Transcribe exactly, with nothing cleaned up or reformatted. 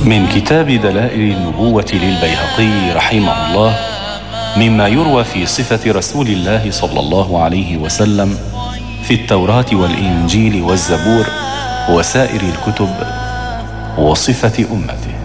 من كتاب دلائل النبوة للبيهقي رحمه الله، مما يروى في صفة رسول الله صلى الله عليه وسلم في التوراة والإنجيل والزبور وسائر الكتب وصفة أمته.